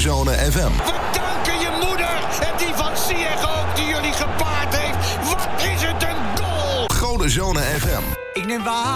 Zone FM. We danken je moeder en die van Ziyech ook, die jullie gepaard heeft. Wat is het een goal! Gode Zone FM. Ik neem waar.